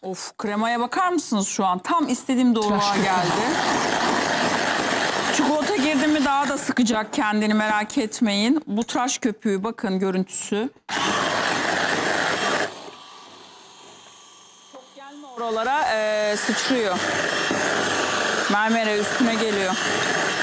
Of, kremaya bakar mısınız şu an? Tam istediğim doğruluğa geldi. Çikolata girdi mi daha da sıkacak kendini, merak etmeyin. Bu tıraş köpüğü, bakın görüntüsü. Çok gelme oralara, sıçrıyor. Mermere üstüme geliyor.